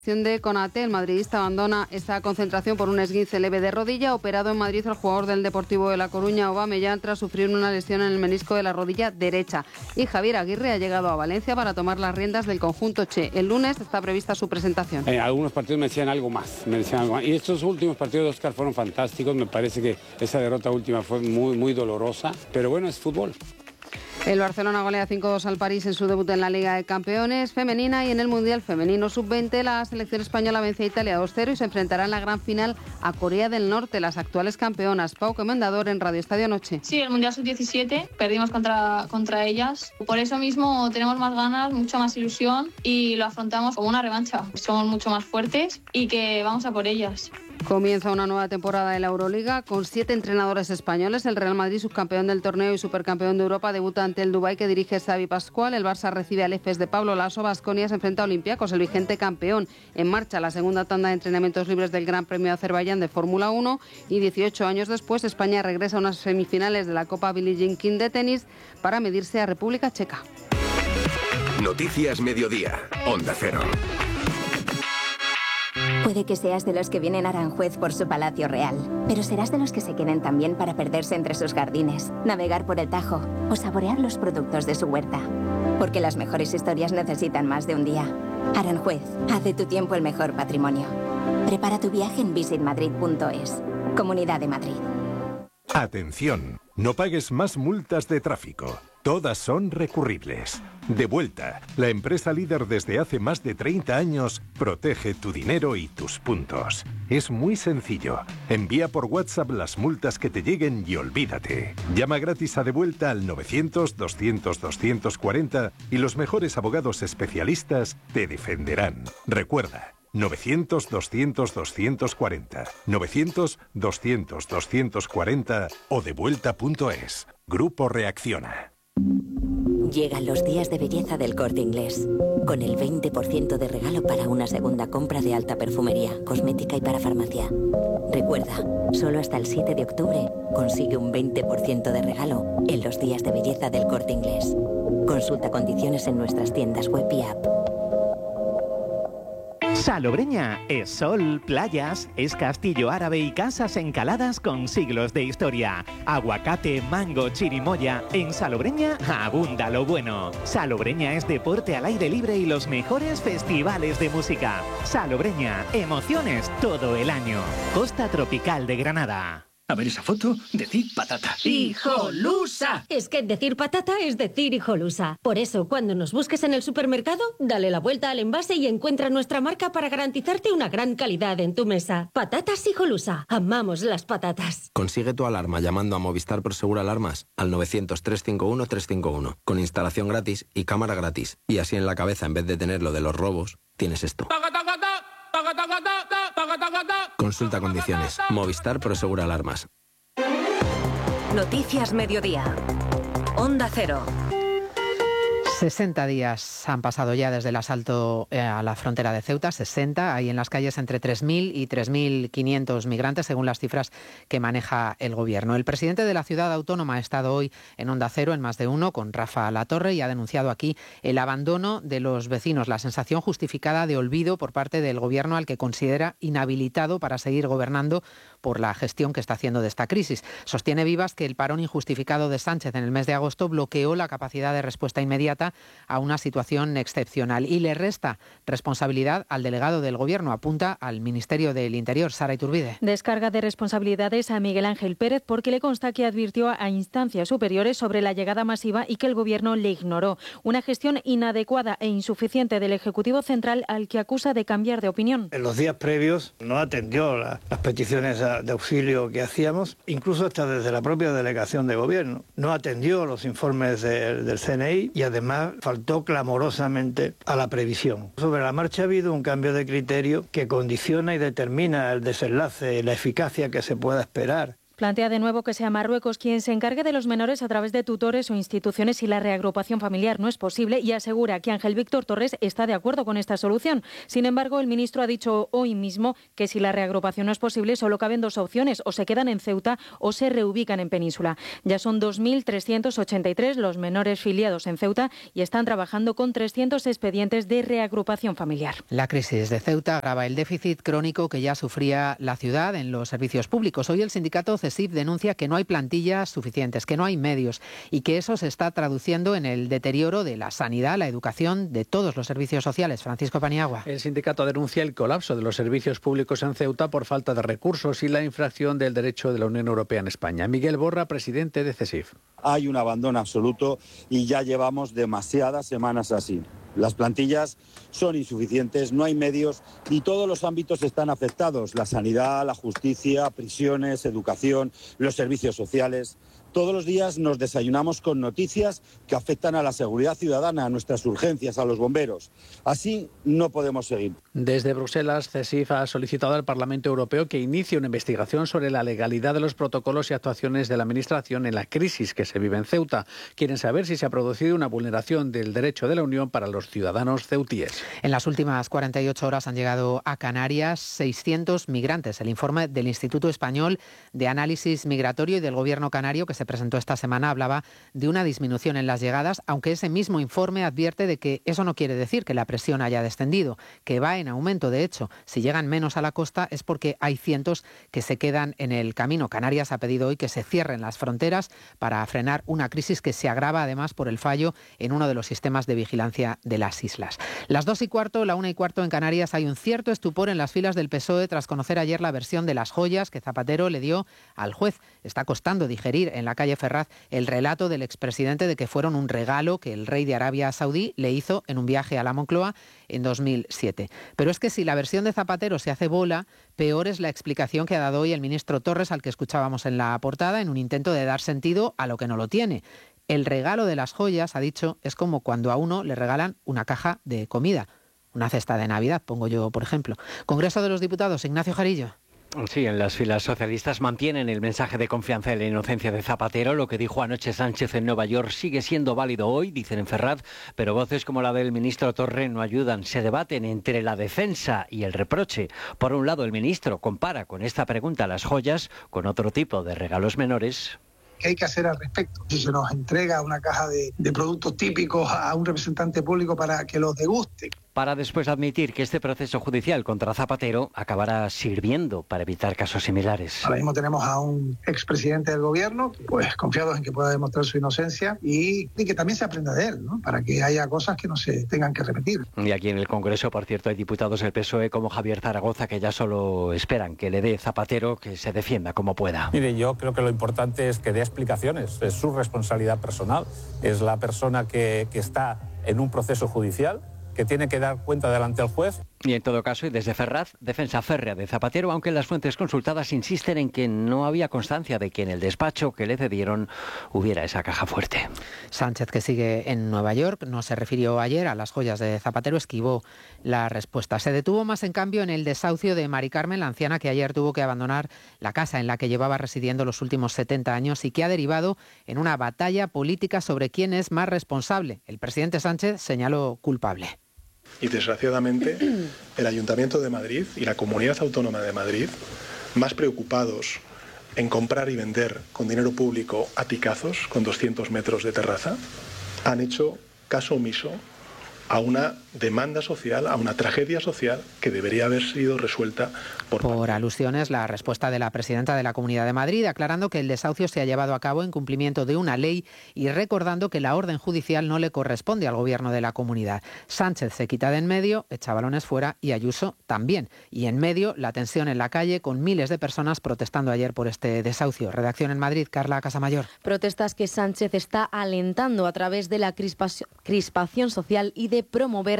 De Konate, el madridista abandona esta concentración por un esguince leve de rodilla. Operado en Madrid el jugador del Deportivo de La Coruña, Aubameyang, tras sufrir una lesión en el menisco de la rodilla derecha. Y Javier Aguirre ha llegado a Valencia para tomar las riendas del conjunto Che. El lunes está prevista su presentación. Algunos partidos me decían algo más. Y estos últimos partidos de Óscar fueron fantásticos. Me parece que esa derrota última fue muy dolorosa. Pero bueno, es fútbol. El Barcelona golea 5-2 al París en su debut en la Liga de Campeones femenina, y en el Mundial Femenino Sub-20 la selección española vence a Italia 2-0 y se enfrentará en la gran final a Corea del Norte, las actuales campeonas. Pau Comendador en Radio Estadio Noche. Sí, el Mundial Sub-17 perdimos contra ellas. Por eso mismo tenemos más ganas, mucha más ilusión y lo afrontamos como una revancha. Somos mucho más fuertes y que vamos a por ellas. Comienza una nueva temporada de la Euroliga con 7 entrenadores españoles. El Real Madrid, subcampeón del torneo y supercampeón de Europa, debuta ante el Dubái, que dirige Xavi Pascual. El Barça recibe al Efes de Pablo Laso. Baskonia se enfrenta a Olympiacos, el vigente campeón. En marcha la segunda tanda de entrenamientos libres del Gran Premio de Azerbaiyán de Fórmula 1, y 18 años después España regresa a unas semifinales de la Copa Billie Jean King de tenis para medirse a República Checa. Noticias Mediodía, Onda Cero. Puede que seas de los que vienen a Aranjuez por su palacio real, pero serás de los que se queden también para perderse entre sus jardines, navegar por el Tajo o saborear los productos de su huerta. Porque las mejores historias necesitan más de un día. Aranjuez, haz de tu tiempo el mejor patrimonio. Prepara tu viaje en visitmadrid.es. Comunidad de Madrid. Atención, no pagues más multas de tráfico. Todas son recurribles. Devuelta, la empresa líder desde hace más de 30 años, protege tu dinero y tus puntos. Es muy sencillo. Envía por WhatsApp las multas que te lleguen y olvídate. Llama gratis a Devuelta al 900-200-240 y los mejores abogados especialistas te defenderán. Recuerda, 900-200-240, 900-200-240 o devuelta.es. Grupo Reacciona. Llegan los días de belleza del Corte Inglés, con el 20% de regalo para una segunda compra de alta perfumería, cosmética y para farmacia. Recuerda, solo hasta el 7 de octubre consigue un 20% de regalo en los días de belleza del Corte Inglés. Consulta condiciones en nuestras tiendas web y app. Salobreña es sol, playas, es castillo árabe y casas encaladas con siglos de historia. Aguacate, mango, chirimoya. En Salobreña abunda lo bueno. Salobreña es deporte al aire libre y los mejores festivales de música. Salobreña, emociones todo el año. Costa Tropical de Granada. A ver esa foto, decir patata. ¡Hijolusa! Es que decir patata es decir hijolusa. Por eso, cuando nos busques en el supermercado, dale la vuelta al envase y encuentra nuestra marca para garantizarte una gran calidad en tu mesa. Patatas Hijolusa. Amamos las patatas. Consigue tu alarma llamando a Movistar Prosegur Alarmas al 900-351-351, con instalación gratis y cámara gratis. Y así en la cabeza, en vez de tener lo de los robos, tienes esto. Consulta condiciones. Movistar Prosegur Alarmas. Noticias Mediodía. Onda Cero. 60 días han pasado ya desde el asalto a la frontera de Ceuta, 60. Hay en las calles entre 3.000 y 3.500 migrantes, según las cifras que maneja el Gobierno. El presidente de la ciudad autónoma ha estado hoy en Onda Cero, en Más de Uno, con Rafa Latorre, y ha denunciado aquí el abandono de los vecinos, la sensación justificada de olvido por parte del Gobierno, al que considera inhabilitado para seguir gobernando por la gestión que está haciendo de esta crisis. Sostiene Vivas que el parón injustificado de Sánchez en el mes de agosto bloqueó la capacidad de respuesta inmediata a una situación excepcional y le resta responsabilidad al delegado del Gobierno, apunta al Ministerio del Interior. Sara Iturbide. Descarga de responsabilidades a Miguel Ángel Pérez porque le consta que advirtió a instancias superiores sobre la llegada masiva y que el Gobierno le ignoró. Una gestión inadecuada e insuficiente del Ejecutivo Central, al que acusa de cambiar de opinión. En los días previos no atendió las peticiones de auxilio que hacíamos, incluso hasta desde la propia delegación de Gobierno. No atendió los informes del CNI y además faltó clamorosamente a la previsión. Sobre la marcha ha habido un cambio de criterio que condiciona y determina el desenlace y la eficacia que se pueda esperar. Plantea de nuevo que sea Marruecos quien se encargue de los menores a través de tutores o instituciones si la reagrupación familiar no es posible y asegura que Ángel Víctor Torres está de acuerdo con esta solución. Sin embargo, el ministro ha dicho hoy mismo que si la reagrupación no es posible solo caben dos opciones, o se quedan en Ceuta o se reubican en Península. Ya son 2.383 los menores filiados en Ceuta y están trabajando con 300 expedientes de reagrupación familiar. La crisis de Ceuta agrava el déficit crónico que ya sufría la ciudad en los servicios públicos. Hoy el sindicato CESIF denuncia que no hay plantillas suficientes, que no hay medios y que eso se está traduciendo en el deterioro de la sanidad, la educación, de todos los servicios sociales. Francisco Paniagua. El sindicato denuncia el colapso de los servicios públicos en Ceuta por falta de recursos y la infracción del derecho de la Unión Europea en España. Miguel Borra, presidente de CESIF. Hay un abandono absoluto y ya llevamos demasiadas semanas así. Las plantillas son insuficientes, no hay medios y todos los ámbitos están afectados. La sanidad, la justicia, prisiones, educación, los servicios sociales. Todos los días nos desayunamos con noticias que afectan a la seguridad ciudadana, a nuestras urgencias, a los bomberos. Así no podemos seguir. Desde Bruselas, CESIF ha solicitado al Parlamento Europeo que inicie una investigación sobre la legalidad de los protocolos y actuaciones de la Administración en la crisis que se vive en Ceuta. Quieren saber si se ha producido una vulneración del derecho de la Unión para los ciudadanos ceutíes. En las últimas 48 horas han llegado a Canarias 600 migrantes. El informe del Instituto Español de Análisis Migratorio y del Gobierno canario que se presentó esta semana hablaba de una disminución en las llegadas, aunque ese mismo informe advierte de que eso no quiere decir que la presión haya descendido, que va en aumento. De hecho, si llegan menos a la costa es porque hay cientos que se quedan en el camino. Canarias ha pedido hoy que se cierren las fronteras para frenar una crisis que se agrava además por el fallo en uno de los sistemas de vigilancia de las islas. Las 2:15, la 1:15 en Canarias, hay un cierto estupor en las filas del PSOE tras conocer ayer la versión de las joyas que Zapatero le dio al juez. Está costando digerir en la calle Ferraz el relato del expresidente de que fueron un regalo que el rey de Arabia Saudí le hizo en un viaje a la Moncloa en 2007. Pero es que si la versión de Zapatero se hace bola, peor es la explicación que ha dado hoy el ministro Torres, al que escuchábamos en la portada, en un intento de dar sentido a lo que no lo tiene. El regalo de las joyas, ha dicho, es como cuando a uno le regalan una caja de comida, una cesta de Navidad, pongo yo, por ejemplo. Congreso de los Diputados, Ignacio Jarillo. Sí, en las filas socialistas mantienen el mensaje de confianza en la inocencia de Zapatero. Lo que dijo anoche Sánchez en Nueva York sigue siendo válido hoy, dicen en Ferraz, pero voces como la del ministro Torre no ayudan. Se debaten entre la defensa y el reproche. Por un lado, el ministro compara con esta pregunta las joyas con otro tipo de regalos menores. ¿Qué hay que hacer al respecto? Si se nos entrega una caja de productos típicos a un representante público para que los deguste. Para después admitir que este proceso judicial contra Zapatero acabará sirviendo para evitar casos similares. Ahora mismo tenemos a un expresidente del gobierno, pues confiados en que pueda demostrar su inocencia y que también se aprenda de él, ¿no? Para que haya cosas que no se tengan que repetir. Y aquí en el Congreso, por cierto, hay diputados del PSOE como Javier Zaragoza que ya solo esperan que le dé Zapatero que se defienda como pueda. Mire, yo creo que lo importante es que dé explicaciones. Es su responsabilidad personal. Es la persona que está en un proceso judicial, que tiene que dar cuenta delante del juez. Y en todo caso, y desde Ferraz, defensa férrea de Zapatero, aunque las fuentes consultadas insisten en que no había constancia de que en el despacho que le cedieron hubiera esa caja fuerte. Sánchez, que sigue en Nueva York, no se refirió ayer a las joyas de Zapatero, esquivó la respuesta. Se detuvo más, en cambio, en el desahucio de Mari Carmen, la anciana que ayer tuvo que abandonar la casa en la que llevaba residiendo los últimos 70 años y que ha derivado en una batalla política sobre quién es más responsable. El presidente Sánchez señaló culpable. Y desgraciadamente el Ayuntamiento de Madrid y la Comunidad Autónoma de Madrid, más preocupados en comprar y vender con dinero público aticazos con 200 metros de terraza, han hecho caso omiso a una demanda social, a una tragedia social que debería haber sido resuelta por alusiones. La respuesta de la presidenta de la Comunidad de Madrid, aclarando que el desahucio se ha llevado a cabo en cumplimiento de una ley y recordando que la orden judicial no le corresponde al gobierno de la comunidad. Sánchez se quita de en medio, echa balones fuera y Ayuso también. Y en medio, la tensión en la calle con miles de personas protestando ayer por este desahucio. Redacción en Madrid, Carla Casamayor. Protestas que Sánchez está alentando a través de la crispación social y de promover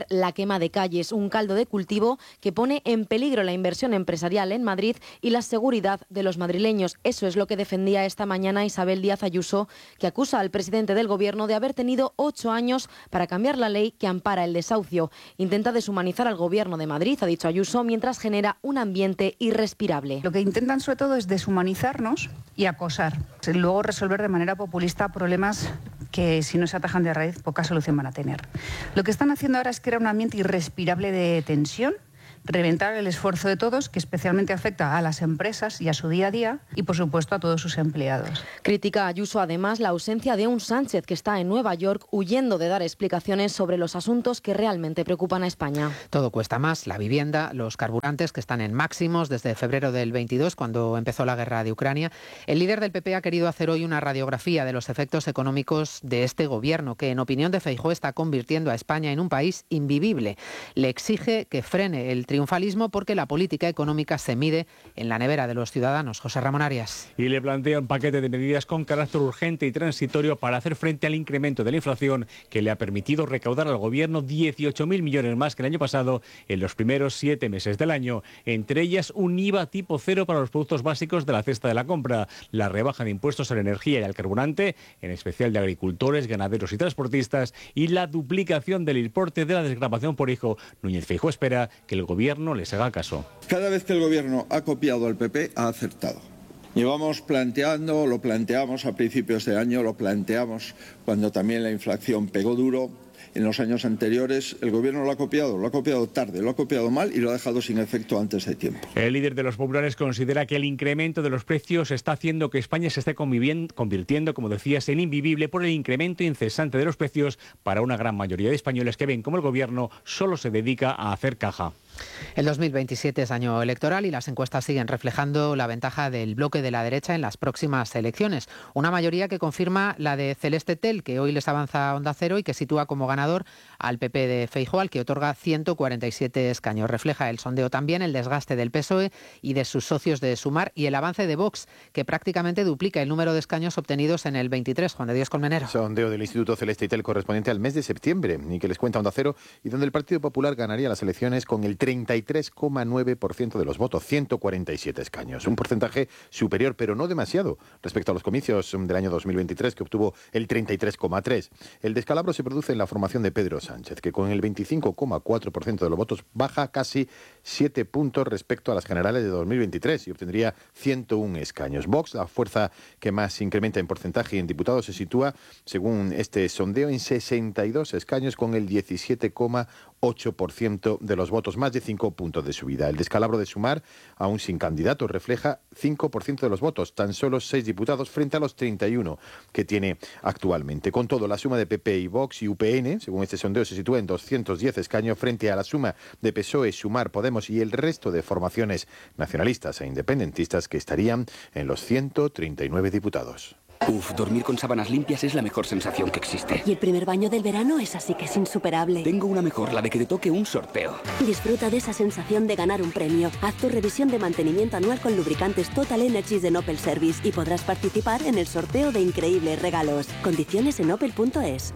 detener la quema de calles, un caldo de cultivo que pone en peligro la inversión empresarial en Madrid y la seguridad de los madrileños. Eso es lo que defendía esta mañana Isabel Díaz Ayuso, que acusa al presidente del Gobierno de haber tenido 8 años para cambiar la ley que ampara el desahucio. Intenta deshumanizar al Gobierno de Madrid, ha dicho Ayuso, mientras genera un ambiente irrespirable. Lo que intentan sobre todo es deshumanizarnos y acosar. Luego resolver de manera populista problemas que si no se atajan de raíz poca solución van a tener. Lo que están haciendo ahora es crear un ambiente irrespirable de tensión, reventar el esfuerzo de todos, que especialmente afecta a las empresas y a su día a día y, por supuesto, a todos sus empleados. Critica Ayuso además la ausencia de un Sánchez que está en Nueva York huyendo de dar explicaciones sobre los asuntos que realmente preocupan a España. Todo cuesta más, la vivienda, los carburantes que están en máximos desde febrero del 22, cuando empezó la guerra de Ucrania. El líder del PP ha querido hacer hoy una radiografía de los efectos económicos de este gobierno, que en opinión de Feijóo está convirtiendo a España en un país invivible. Le exige que frene el triunfalismo porque la política económica se mide en la nevera de los ciudadanos. José Ramón Arias. Y le plantea un paquete de medidas con carácter urgente y transitorio para hacer frente al incremento de la inflación que le ha permitido recaudar al gobierno 18.000 millones más que el año pasado en los primeros 7 meses del año. Entre ellas un IVA tipo cero para los productos básicos de la cesta de la compra, la rebaja de impuestos a la energía y al carburante, en especial de agricultores, ganaderos y transportistas, y la duplicación del importe de la desgravación por hijo. Núñez Feijóo espera que el gobierno les haga caso. Cada vez que el gobierno ha copiado al PP, ha acertado. Lo planteamos a principios de año, lo planteamos cuando también la inflación pegó duro. En los años anteriores el gobierno lo ha copiado tarde, lo ha copiado mal y lo ha dejado sin efecto antes de tiempo. El líder de los populares considera que el incremento de los precios está haciendo que España se esté convirtiendo, como decías, en invivible por el incremento incesante de los precios para una gran mayoría de españoles que ven como el gobierno solo se dedica a hacer caja. El 2027 es año electoral y las encuestas siguen reflejando la ventaja del bloque de la derecha en las próximas elecciones. Una mayoría que confirma la de Celeste Tel, que hoy les avanza Onda Cero y que sitúa como ganador al PP de Feijóo, al que otorga 147 escaños. Refleja el sondeo también el desgaste del PSOE y de sus socios de Sumar y el avance de Vox, que prácticamente duplica el número de escaños obtenidos en el 23. Juan de Dios Colmenero. Sondeo del Instituto Celeste Tel correspondiente al mes de septiembre y que les cuenta Onda Cero y donde el Partido Popular ganaría las elecciones con el 33,9% de los votos, 147 escaños. Un porcentaje superior, pero no demasiado, respecto a los comicios del año 2023, que obtuvo el 33,3%. El descalabro se produce en la formación de Pedro Sánchez, que con el 25,4% de los votos baja casi 7 puntos respecto a las generales de 2023 y obtendría 101 escaños. Vox, la fuerza que más incrementa en porcentaje y en diputados, se sitúa, según este sondeo, en 62 escaños con el 17,8% de los votos, más de 5 puntos de subida. El descalabro de Sumar, aún sin candidato, refleja 5% de los votos, tan solo 6 diputados frente a los 31 que tiene actualmente. Con todo, la suma de PP y Vox y UPN, según este sondeo, se sitúa en 210 escaños frente a la suma de PSOE, Sumar, Podemos y el resto de formaciones nacionalistas e independentistas, que estarían en los 139 diputados. Uf, dormir con sábanas limpias es la mejor sensación que existe. Y el primer baño del verano es así que es insuperable. Tengo una mejor, la de que te toque un sorteo. Disfruta de esa sensación de ganar un premio. Haz tu revisión de mantenimiento anual con lubricantes Total Energies de Opel Service y podrás participar en el sorteo de increíbles regalos. Condiciones en opel.es.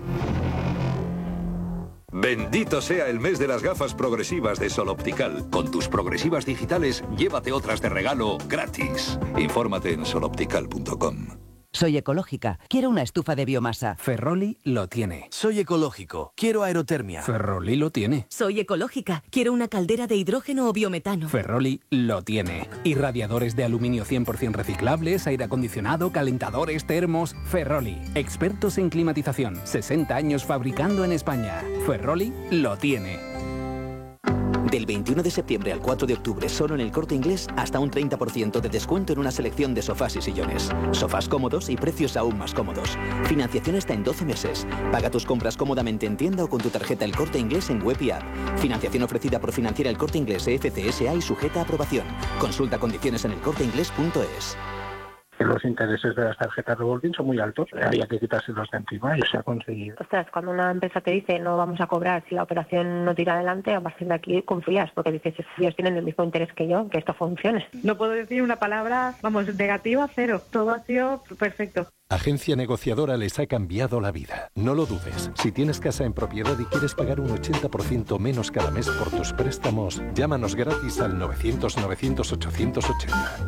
Bendito sea el mes de las gafas progresivas de Sol Optical. Con tus progresivas digitales, llévate otras de regalo gratis. Infórmate en soloptical.com. Soy ecológica. Quiero una estufa de biomasa. Ferroli lo tiene. Soy ecológico. Quiero aerotermia. Ferroli lo tiene. Soy ecológica. Quiero una caldera de hidrógeno o biometano. Ferroli lo tiene. Irradiadores de aluminio 100% reciclables, aire acondicionado, calentadores, termos. Ferroli. Expertos en climatización. 60 años fabricando en España. Ferroli lo tiene. Del 21 de septiembre al 4 de octubre, solo en El Corte Inglés, hasta un 30% de descuento en una selección de sofás y sillones. Sofás cómodos y precios aún más cómodos. Financiación hasta en 12 meses. Paga tus compras cómodamente en tienda o con tu tarjeta El Corte Inglés en web y app. Financiación ofrecida por Financiera El Corte Inglés FCSA y sujeta a aprobación. Consulta condiciones en elcorteinglés.es. Los intereses de las tarjetas revolving son muy altos, había que quitárselos de encima y se ha conseguido. Ostras, cuando una empresa te dice no vamos a cobrar si la operación no tira adelante, a partir de aquí confías, porque dices, ellos tienen el mismo interés que yo, que esto funcione. No puedo decir una palabra, negativa, cero. Todo ha sido perfecto. Agencia Negociadora les ha cambiado la vida. No lo dudes. Si tienes casa en propiedad y quieres pagar un 80% menos cada mes por tus préstamos, llámanos gratis al 900-900-880.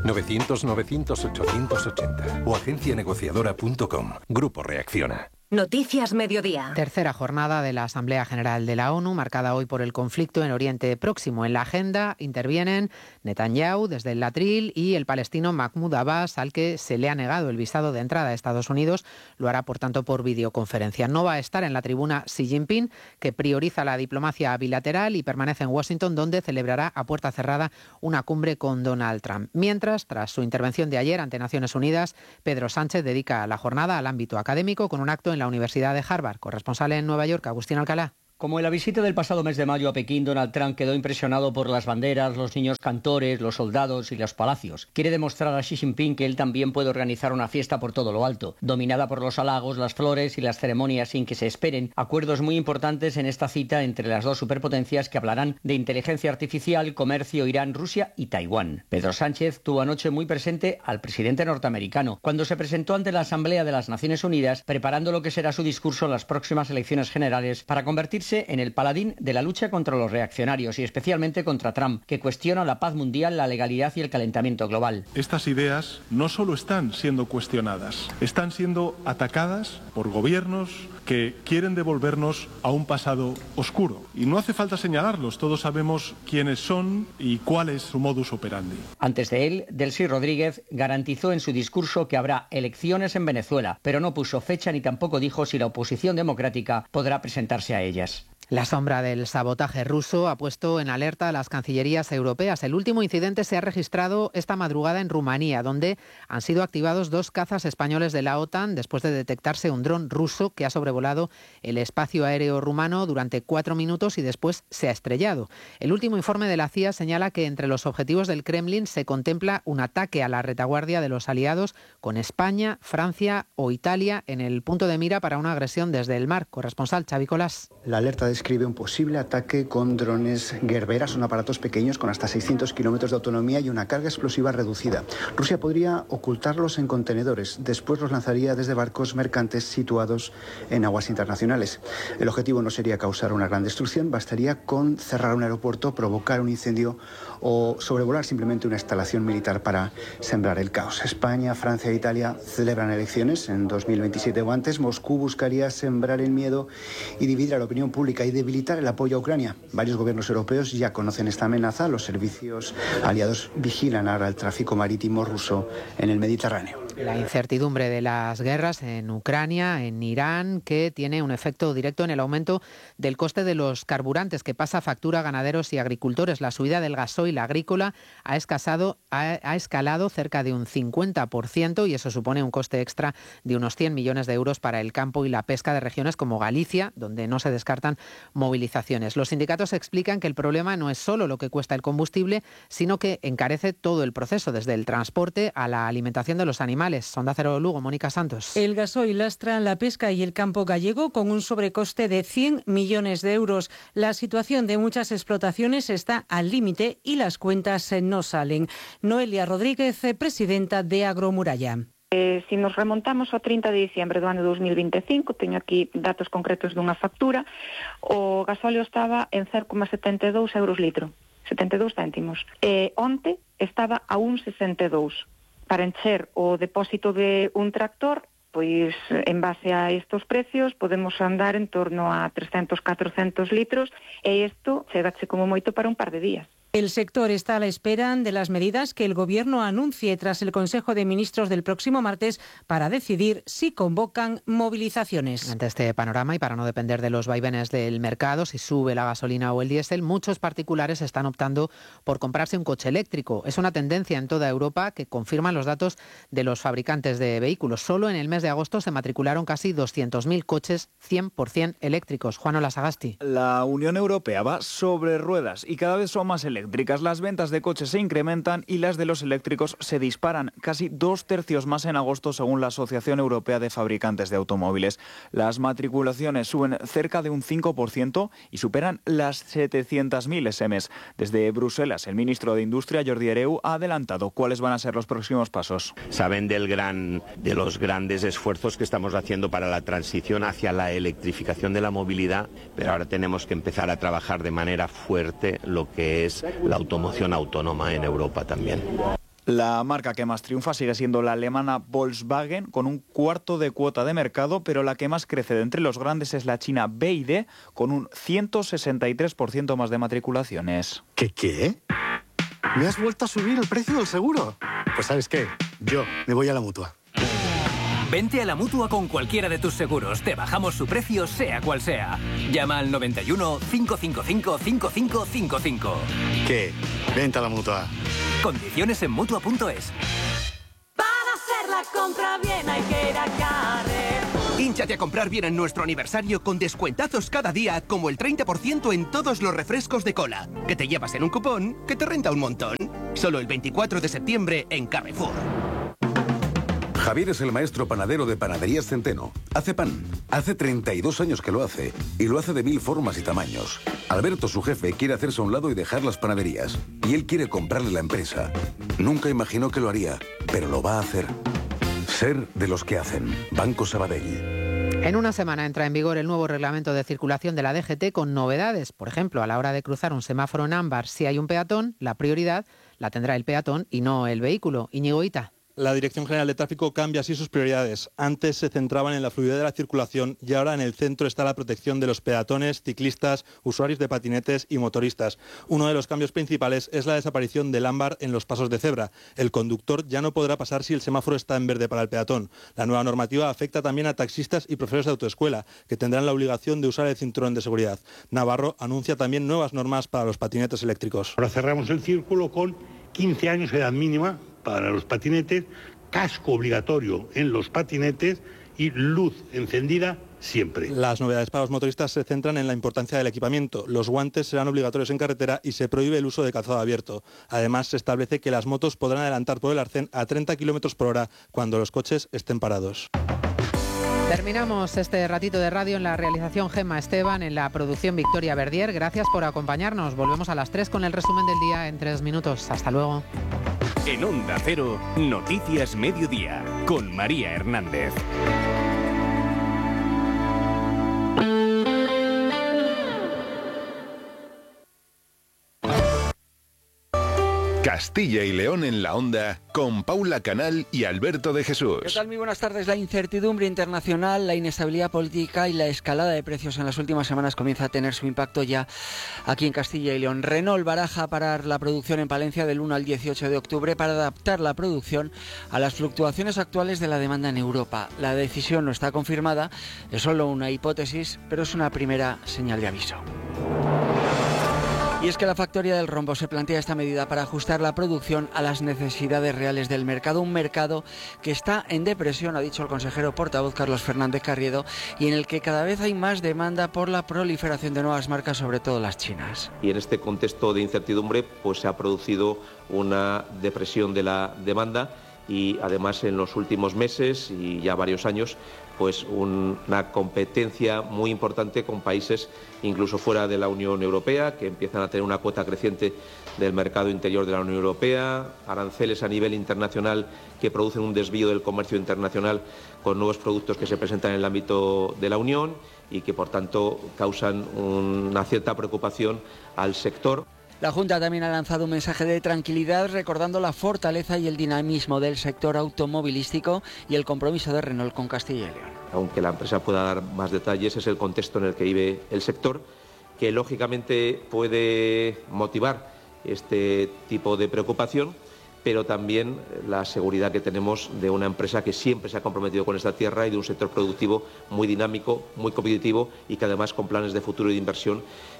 900-900-880 o agencianegociadora.com. Grupo Reacciona. Noticias Mediodía. Tercera jornada de la Asamblea General de la ONU, marcada hoy por el conflicto en Oriente Próximo. En la agenda intervienen Netanyahu desde el Atril y el palestino Mahmoud Abbas, al que se le ha negado el visado de entrada a Estados Unidos. Lo hará, por tanto, por videoconferencia. No va a estar en la tribuna Xi Jinping, que prioriza la diplomacia bilateral y permanece en Washington, donde celebrará a puerta cerrada una cumbre con Donald Trump. Mientras, tras su intervención de ayer ante Naciones Unidas, Pedro Sánchez dedica la jornada al ámbito académico con un acto en la Universidad de Harvard. Corresponsal en Nueva York, Agustín Alcalá. Como en la visita del pasado mes de mayo a Pekín, Donald Trump quedó impresionado por las banderas, los niños cantores, los soldados y los palacios. Quiere demostrar a Xi Jinping que él también puede organizar una fiesta por todo lo alto, dominada por los halagos, las flores y las ceremonias, sin que se esperen acuerdos muy importantes en esta cita entre las dos superpotencias que hablarán de inteligencia artificial, comercio, Irán, Rusia y Taiwán. Pedro Sánchez tuvo anoche muy presente al presidente norteamericano cuando se presentó ante la Asamblea de las Naciones Unidas, preparando lo que será su discurso en las próximas elecciones generales para convertirse en el paladín de la lucha contra los reaccionarios y especialmente contra Trump, que cuestiona la paz mundial, la legalidad y el calentamiento global. Estas ideas no solo están siendo cuestionadas, están siendo atacadas por gobiernos que quieren devolvernos a un pasado oscuro. Y no hace falta señalarlos, todos sabemos quiénes son y cuál es su modus operandi. Antes de él, Delcy Rodríguez garantizó en su discurso que habrá elecciones en Venezuela, pero no puso fecha ni tampoco dijo si la oposición democrática podrá presentarse a ellas. La sombra del sabotaje ruso ha puesto en alerta a las cancillerías europeas. El último incidente se ha registrado esta madrugada en Rumanía, donde han sido activados 2 cazas españoles de la OTAN después de detectarse un dron ruso que ha sobrevolado el espacio aéreo rumano durante 4 minutos y después se ha estrellado. El último informe de la CIA señala que entre los objetivos del Kremlin se contempla un ataque a la retaguardia de los aliados, con España, Francia o Italia en el punto de mira para una agresión desde el mar. Corresponsal Xavi Colás. La alerta describe un posible ataque con drones Gerbera. Son aparatos pequeños con hasta 600 kilómetros de autonomía y una carga explosiva reducida. Rusia podría ocultarlos en contenedores. Después los lanzaría desde barcos mercantes situados en aguas internacionales. El objetivo no sería causar una gran destrucción. Bastaría con cerrar un aeropuerto, provocar un incendio o sobrevolar simplemente una instalación militar para sembrar el caos. España, Francia e Italia celebran elecciones en 2027 o antes. Moscú buscaría sembrar el miedo y dividir a la opinión pública y debilitar el apoyo a Ucrania. Varios gobiernos europeos ya conocen esta amenaza. Los servicios aliados vigilan ahora el tráfico marítimo ruso en el Mediterráneo. La incertidumbre de las guerras en Ucrania, en Irán, que tiene un efecto directo en el aumento del coste de los carburantes, que pasa factura a ganaderos y agricultores. La subida del gasoil agrícola ha escalado cerca de un 50% y eso supone un coste extra de unos 100 millones de euros para el campo y la pesca de regiones como Galicia, donde no se descartan movilizaciones. Los sindicatos explican que el problema no es solo lo que cuesta el combustible, sino que encarece todo el proceso, desde el transporte a la alimentación de los animales. Sonda Cero Lugo, Mónica Santos. El gasoil lastra la pesca y el campo gallego con un sobrecoste de 100 millones de euros. La situación de muchas explotaciones está al límite y las cuentas no salen. Noelia Rodríguez, presidenta de Agromuralla. Si nos remontamos ao 30 de diciembre do ano 2025, teño aquí datos concretos dunha factura, o gasóleo estaba en 0,72 euros litro, 72 céntimos. Onte estaba a 1,62. Para encher o depósito de un tractor, pois en base a estos precios podemos andar en torno a 300, 400 litros e isto chegache como moito para un par de días. El sector está a la espera de las medidas que el Gobierno anuncie tras el Consejo de Ministros del próximo martes para decidir si convocan movilizaciones. Ante este panorama y para no depender de los vaivenes del mercado, si sube la gasolina o el diésel, muchos particulares están optando por comprarse un coche eléctrico. Es una tendencia en toda Europa que confirman los datos de los fabricantes de vehículos. Solo en el mes de agosto se matricularon casi 200.000 coches 100% eléctricos. Juan Olasagasti. La Unión Europea va sobre ruedas y cada vez son más eléctricos eléctricas. Las ventas de coches se incrementan y las de los eléctricos se disparan, casi 2/3 más en agosto según la Asociación Europea de Fabricantes de Automóviles. Las matriculaciones suben cerca de un 5% y superan las 700.000 SMs. Desde Bruselas, el ministro de Industria, Jordi Hereu, ha adelantado cuáles van a ser los próximos pasos. Saben de los grandes esfuerzos que estamos haciendo para la transición hacia la electrificación de la movilidad, pero ahora tenemos que empezar a trabajar de manera fuerte lo que es la automoción autónoma en Europa también. La marca que más triunfa sigue siendo la alemana Volkswagen, con un cuarto de cuota de mercado, pero la que más crece de entre los grandes es la china BYD, con un 163% más de matriculaciones. ¿Qué? ¿Me has vuelto a subir el precio del seguro? Pues ¿sabes qué? Yo me voy a la Mutua. Vente a la Mutua con cualquiera de tus seguros. Te bajamos su precio, sea cual sea. Llama al 91 555 5555. ¿Qué? Vente a la Mutua. Condiciones en Mutua.es. Para hacer la compra bien hay que ir a Carrefour. Hínchate a comprar bien en nuestro aniversario con descuentazos cada día, como el 30% en todos los refrescos de cola, que te llevas en un cupón que te renta un montón. Solo el 24 de septiembre en Carrefour. Javier es el maestro panadero de Panaderías Centeno. Hace pan. Hace 32 años que lo hace. Y lo hace de 1000 formas y tamaños. Alberto, su jefe, quiere hacerse a un lado y dejar las panaderías. Y él quiere comprarle la empresa. Nunca imaginó que lo haría, pero lo va a hacer. Ser de los que hacen. Banco Sabadell. En una semana entra en vigor el nuevo reglamento de circulación de la DGT con novedades. Por ejemplo, a la hora de cruzar un semáforo en ámbar, si hay un peatón, la prioridad la tendrá el peatón y no el vehículo. Íñigo Ita. La Dirección General de Tráfico cambia así sus prioridades. Antes se centraban en la fluidez de la circulación y ahora en el centro está la protección de los peatones, ciclistas, usuarios de patinetes y motoristas. Uno de los cambios principales es la desaparición del ámbar en los pasos de cebra. El conductor ya no podrá pasar si el semáforo está en verde para el peatón. La nueva normativa afecta también a taxistas y profesores de autoescuela, que tendrán la obligación de usar el cinturón de seguridad. Navarro anuncia también nuevas normas para los patinetes eléctricos. Ahora cerramos el círculo con 15 años de edad mínima para los patinetes, casco obligatorio en los patinetes y luz encendida siempre. Las novedades para los motoristas se centran en la importancia del equipamiento. Los guantes serán obligatorios en carretera y se prohíbe el uso de calzado abierto. Además, se establece que las motos podrán adelantar por el arcén a 30 km por hora cuando los coches estén parados. Terminamos este ratito de radio en la realización Gemma Esteban, en la producción Victoria Verdier. Gracias por acompañarnos. Volvemos a las 3 con el resumen del día en 3 minutos. Hasta luego. En Onda Cero, Noticias Mediodía, con María Hernández. Castilla y León en la Onda, con Paula Canal y Alberto de Jesús. ¿Qué tal? Muy buenas tardes. La incertidumbre internacional, la inestabilidad política y la escalada de precios en las últimas semanas comienza a tener su impacto ya aquí en Castilla y León. Renault baraja parar la producción en Palencia del 1 al 18 de octubre para adaptar la producción a las fluctuaciones actuales de la demanda en Europa. La decisión no está confirmada, es solo una hipótesis, pero es una primera señal de aviso. Y es que la factoría del Rombo se plantea esta medida para ajustar la producción a las necesidades reales del mercado, un mercado que está en depresión, ha dicho el consejero portavoz Carlos Fernández Carriedo, y en el que cada vez hay más demanda por la proliferación de nuevas marcas, sobre todo las chinas. Y en este contexto de incertidumbre, pues se ha producido una depresión de la demanda y además en los últimos meses y ya varios años, pues una competencia muy importante con países incluso fuera de la Unión Europea, que empiezan a tener una cuota creciente del mercado interior de la Unión Europea, aranceles a nivel internacional que producen un desvío del comercio internacional con nuevos productos que se presentan en el ámbito de la Unión y que por tanto causan una cierta preocupación al sector. La Junta también ha lanzado un mensaje de tranquilidad recordando la fortaleza y el dinamismo del sector automovilístico y el compromiso de Renault con Castilla y León. Aunque la empresa pueda dar más detalles, es el contexto en el que vive el sector, que lógicamente puede motivar este tipo de preocupación, pero también la seguridad que tenemos de una empresa que siempre se ha comprometido con esta tierra y de un sector productivo muy dinámico, muy competitivo y que además con planes de futuro y de inversión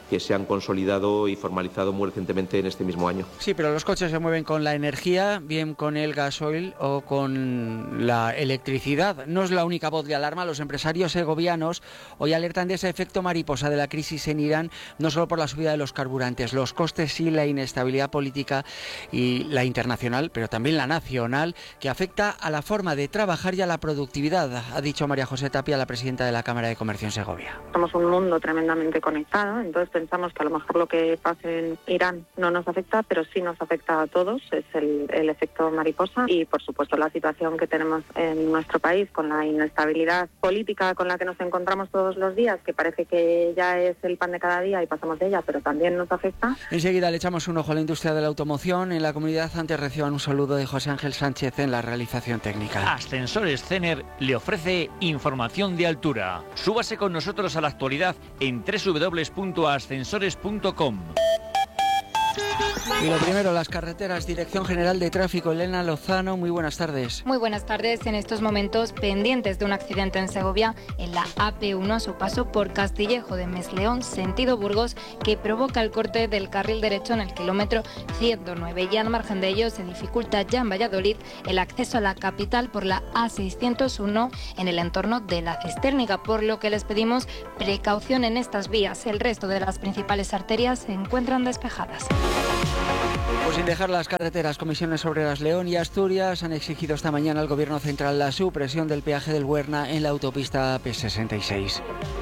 que se han consolidado y formalizado muy recientemente en este mismo año. Sí, pero los coches se mueven con la energía, bien con el gasoil o con la electricidad. No es la única voz de alarma. Los empresarios segovianos hoy alertan de ese efecto mariposa de la crisis en Irán, no solo por la subida de los carburantes, los costes y la inestabilidad política y la internacional, pero también la nacional, que afecta a la forma de trabajar y a la productividad, ha dicho María José Tapia, la presidenta de la Cámara de Comercio en Segovia. Somos un mundo tremendamente conectado, entonces pensamos que a lo mejor lo que pase en Irán no nos afecta, pero sí nos afecta a todos, es el efecto mariposa y por supuesto la situación que tenemos en nuestro país con la inestabilidad política con la que nos encontramos todos los días, que parece que ya es el pan de cada día y pasamos de ella, pero también nos afecta. Enseguida le echamos un ojo a la industria de la automoción en la comunidad. Antes reciban un saludo de José Ángel Sánchez en la realización técnica. Ascensores Cener le ofrece información de altura. Súbase con nosotros a la actualidad en www.ascensores.com. Y lo primero, las carreteras. Dirección General de Tráfico, Elena Lozano, muy buenas tardes. Muy buenas tardes. En estos momentos pendientes de un accidente en Segovia, en la AP1 a su paso por Castillejo de Mesleón, sentido Burgos, que provoca el corte del carril derecho en el kilómetro 109. Y al margen de ello se dificulta ya en Valladolid el acceso a la capital por la A601 en el entorno de la Cistérnica, por lo que les pedimos precaución en estas vías. El resto de las principales arterias se encuentran despejadas. Pues sin dejar las carreteras, Comisiones Obreras León y Asturias han exigido esta mañana al Gobierno Central la supresión del peaje del Huerna en la autopista P66.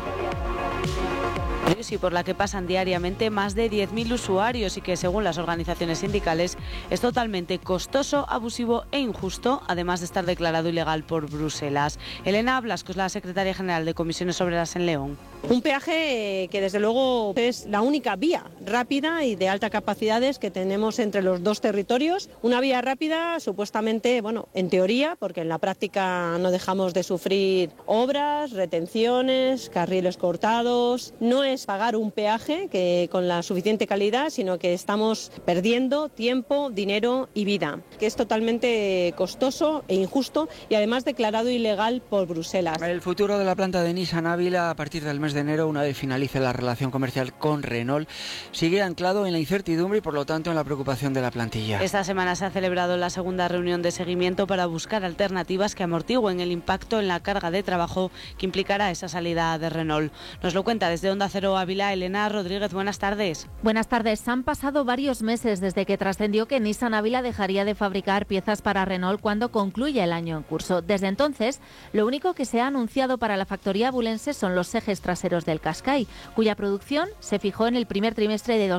Y por la que pasan diariamente más de 10.000 usuarios y que, según las organizaciones sindicales, es totalmente costoso, abusivo e injusto, además de estar declarado ilegal por Bruselas. Elena Blasco es la secretaria general de Comisiones Obreras en León. Un peaje que desde luego es la única vía rápida y de alta capacidad que tenemos entre los dos territorios. Una vía rápida supuestamente, en teoría, porque en la práctica no dejamos de sufrir obras, retenciones, carriles cortados. No es pagar un peaje que con la suficiente calidad, sino que estamos perdiendo tiempo, dinero y vida, que es totalmente costoso e injusto y además declarado ilegal por Bruselas. El futuro de la planta de Nissan Ávila a partir del mes de enero, una vez finalice la relación comercial con Renault, sigue anclado en la incertidumbre y por lo tanto en la preocupación de la plantilla. Esta semana se ha celebrado la segunda reunión de seguimiento para buscar alternativas que amortigüen el impacto en la carga de trabajo que implicará esa salida de Renault. Nos lo cuenta desde Onda Cero Ávila Elena Rodríguez. Buenas tardes. Buenas tardes. Han pasado varios meses desde que trascendió que Nissan Ávila dejaría de fabricar piezas para Renault cuando concluya el año en curso. Desde entonces, lo único que se ha anunciado para la factoría abulense son los ejes traseros del Qashqai, cuya producción se fijó en el primer trimestre de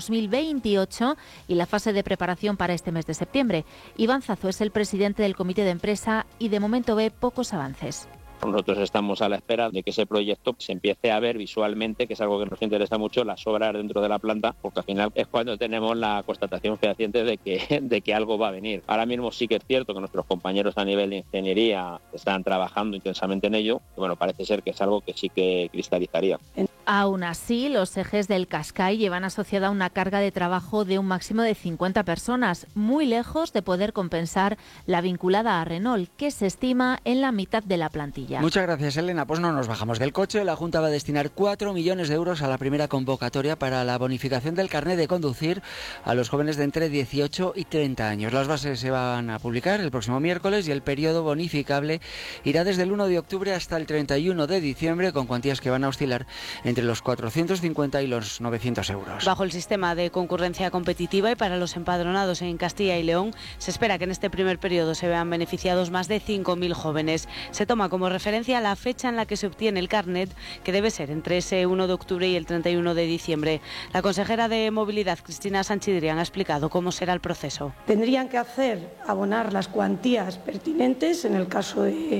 2028 y la fase de preparación para este mes de septiembre. Iván Zazo es el presidente del comité de empresa y de momento ve pocos avances. Nosotros estamos a la espera de que ese proyecto se empiece a ver visualmente, que es algo que nos interesa mucho, las obras dentro de la planta, porque al final es cuando tenemos la constatación fehaciente de que algo va a venir. Ahora mismo sí que es cierto que nuestros compañeros a nivel de ingeniería están trabajando intensamente en ello, y bueno, parece ser que es algo que sí que cristalizaría. Aún así, los ejes del Qashqai llevan asociada una carga de trabajo de un máximo de 50 personas, muy lejos de poder compensar la vinculada a Renault, que se estima en la mitad de la plantilla. Muchas gracias, Elena. Pues no nos bajamos del coche. La Junta va a destinar 4 millones de euros a la primera convocatoria para la bonificación del carnet de conducir a los jóvenes de entre 18 y 30 años. Las bases se van a publicar el próximo miércoles y el periodo bonificable irá desde el 1 de octubre hasta el 31 de diciembre con cuantías que van a oscilar entre los 450 y los 900 euros. Bajo el sistema de concurrencia competitiva y para los empadronados en Castilla y León, se espera que en este primer periodo se vean beneficiados más de 5.000 jóvenes. Se toma como referencia la fecha en la que se obtiene el carnet, que debe ser entre ese 1 de octubre y el 31 de diciembre. La consejera de Movilidad, Cristina Sanchidrián, ha explicado cómo será el proceso. Tendrían que abonar las cuantías pertinentes en el caso de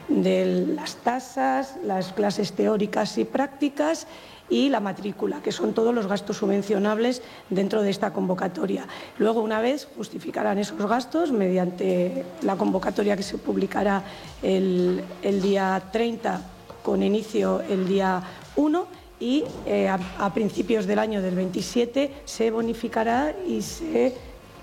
las tasas, las clases teóricas y prácticas y la matrícula, que son todos los gastos subvencionables dentro de esta convocatoria. Luego, una vez, justificarán esos gastos mediante la convocatoria que se publicará el día 30, con inicio el día 1, y a principios del año del 27 se bonificará y se